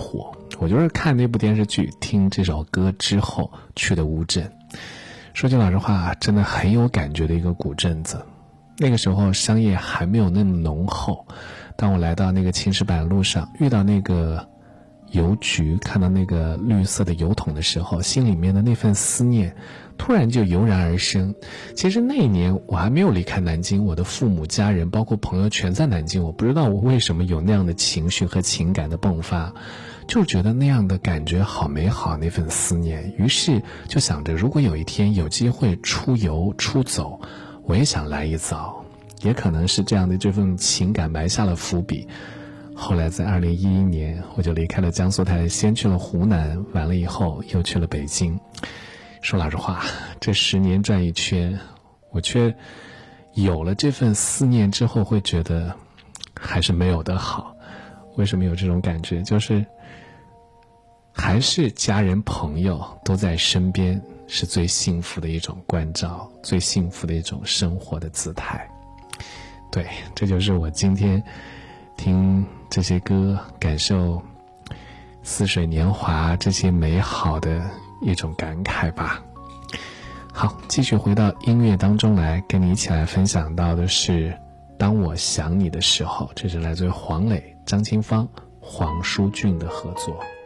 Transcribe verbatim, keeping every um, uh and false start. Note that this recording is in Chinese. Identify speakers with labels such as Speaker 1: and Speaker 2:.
Speaker 1: 火。我就是看那部电视剧听这首歌之后去的乌镇。说句老实话，真的很有感觉的一个古镇子。那个时候商业还没有那么浓厚，当我来到那个青石板路上，遇到那个邮局，看到那个绿色的邮筒的时候，心里面的那份思念突然就油然而生。其实那一年我还没有离开南京，我的父母家人包括朋友全在南京，我不知道我为什么有那样的情绪和情感的迸发，就觉得那样的感觉好美好，那份思念。于是就想着，如果有一天有机会出游出走，我也想来一遭。也可能是这样的这份情感埋下了伏笔。后来在二零一一年，我就离开了江苏台，先去了湖南，完了以后又去了北京。说老实话，这十年转一圈，我却有了这份思念之后，会觉得还是没有的好。为什么有这种感觉？就是还是家人朋友都在身边，是最幸福的一种关照，最幸福的一种生活的姿态。对，这就是我今天听这些歌，感受似水年华这些美好的一种感慨吧。好，继续回到音乐当中来，跟你一起来分享到的是当我想你的时候，这是来自于黄磊、张清芳、黄舒骏的合作。